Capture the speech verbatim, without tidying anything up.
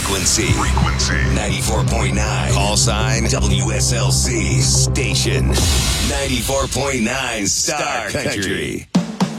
Frequency. Frequency. ninety-four point nine. Call sign W S L C. Station. ninety-four point nine Star Country.